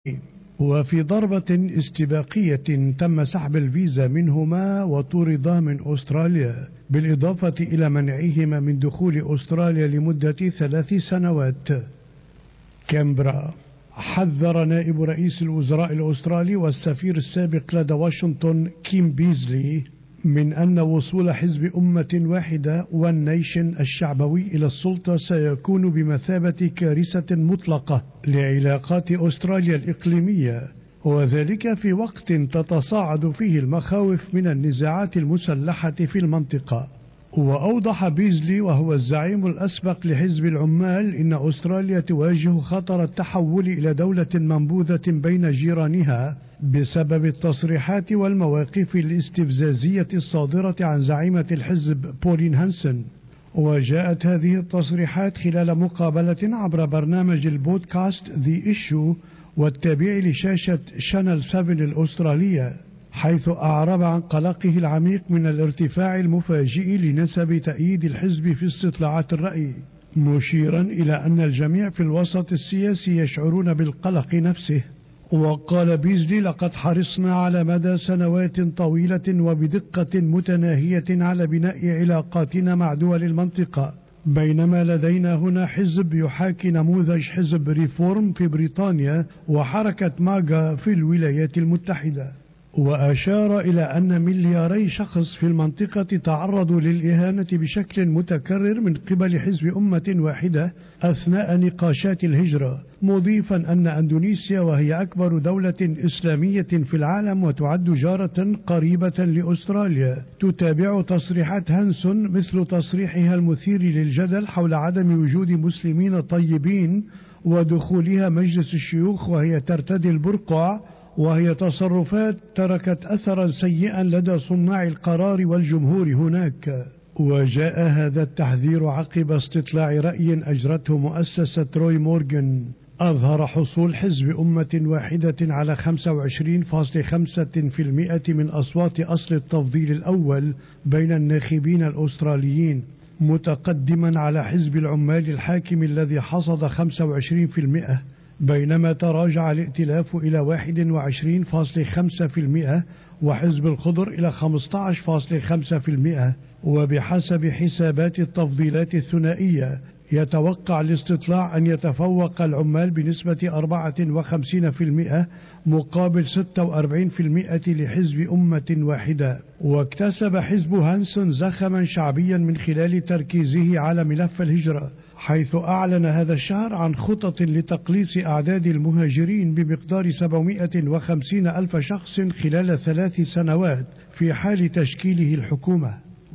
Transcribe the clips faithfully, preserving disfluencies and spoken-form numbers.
وفي ضربة استباقية تم سحب الفيزا منهما وطردا من أستراليا، بالإضافة إلى منعهما من دخول أستراليا لمدة ثلاث سنوات. كامبرا. حذر نائب رئيس الوزراء الأسترالي والسفير السابق لدى واشنطن كيم بيزلي من أن وصول حزب أمة واحدة والنيشن الشعبوي إلى السلطة سيكون بمثابة كارثة مطلقة لعلاقات أستراليا الإقليمية، وذلك في وقت تتصاعد فيه المخاوف من النزاعات المسلحة في المنطقة. وأوضح بيزلي وهو الزعيم الأسبق لحزب العمال إن أستراليا تواجه خطر التحول إلى دولة منبوذة بين جيرانها بسبب التصريحات والمواقف الاستفزازية الصادرة عن زعيمة الحزب بولين هانسن. وجاءت هذه التصريحات خلال مقابلة عبر برنامج البودكاست The Issue والتابع لشاشة شانل سبعة الأسترالية، حيث أعرب عن قلقه العميق من الارتفاع المفاجئ لنسب تأييد الحزب في استطلاعات الرأي، مشيرا إلى أن الجميع في الوسط السياسي يشعرون بالقلق نفسه. وقال بيزلي: لقد حرصنا على مدى سنوات طويلة وبدقة متناهية على بناء علاقاتنا مع دول المنطقة، بينما لدينا هنا حزب يحاكي نموذج حزب ريفورم في بريطانيا وحركة ماغا في الولايات المتحدة. وأشار إلى أن ملياري شخص في المنطقة تعرضوا للإهانة بشكل متكرر من قبل حزب أمة واحدة أثناء نقاشات الهجرة، مضيفا أن أندونيسيا وهي أكبر دولة إسلامية في العالم وتعد جارة قريبة لأستراليا تتابع تصريحات هانسون، مثل تصريحها المثير للجدل حول عدم وجود مسلمين طيبين ودخولها مجلس الشيوخ وهي ترتدي البرقع، وهي تصرفات تركت أثرا سيئا لدى صناع القرار والجمهور هناك. وجاء هذا التحذير عقب استطلاع رأي أجرته مؤسسة روي مورغان أظهر حصول حزب أمة واحدة على خمسة وعشرين فاصلة خمسة بالمئة من أصوات أصل التفضيل الأول بين الناخبين الأستراليين، متقدما على حزب العمال الحاكم الذي حصد خمسة وعشرين بالمئة، بينما تراجع الائتلاف إلى واحد وعشرين فاصلة خمسة بالمئة وحزب الخضر إلى خمسة عشر فاصلة خمسة بالمئة. وبحسب حسابات التفضيلات الثنائية يتوقع الاستطلاع أن يتفوق العمال بنسبة أربعة وخمسين بالمئة مقابل ستة وأربعين بالمئة لحزب أمة واحدة. واكتسب حزب هانسون زخما شعبيا من خلال تركيزه على ملف الهجرة، حيث أعلن هذا الشهر عن خطط لتقليص أعداد المهاجرين بمقدار سبعمائة وخمسين ألف شخص خلال ثلاث سنوات في حال تشكيله الحكومة.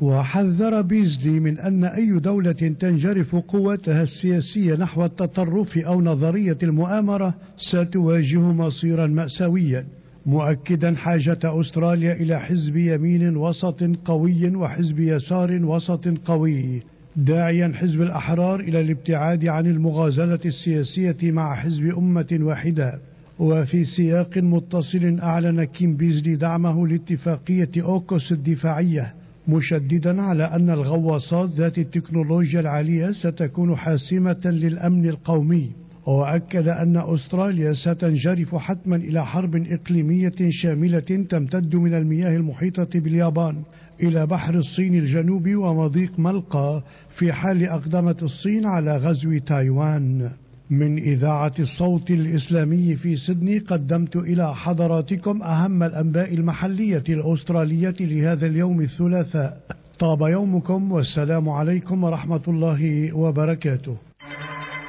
وحذر بيزلي من أن أي دولة تنجرف قوتها السياسية نحو التطرف أو نظرية المؤامرة ستواجه مصيرا مأساويا، مؤكدا حاجة أستراليا إلى حزب يمين وسط قوي وحزب يسار وسط قوي، داعيا حزب الأحرار إلى الابتعاد عن المغازلة السياسية مع حزب أمة واحدة. وفي سياق متصل أعلن كيم بيزلي دعمه لاتفاقية أوكوس الدفاعية، مشددا على أن الغواصات ذات التكنولوجيا العالية ستكون حاسمة للأمن القومي، وأكد أن أستراليا ستنجرف حتما إلى حرب إقليمية شاملة تمتد من المياه المحيطة باليابان إلى بحر الصين الجنوبي ومضيق ملقا في حال أقدمت الصين على غزو تايوان. من إذاعة الصوت الإسلامي في سيدني قدمت إلى حضراتكم أهم الأنباء المحلية الأسترالية لهذا اليوم الثلاثاء. طاب يومكم والسلام عليكم ورحمة الله وبركاته.